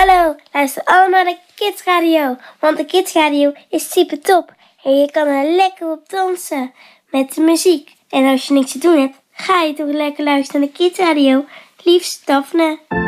Hallo, luister allemaal naar de Kids Radio, want de Kids Radio is super top. En je kan er lekker op dansen met de muziek. En als je niks te doen hebt, ga je toch lekker luisteren naar de Kids Radio. Liefst Daphne.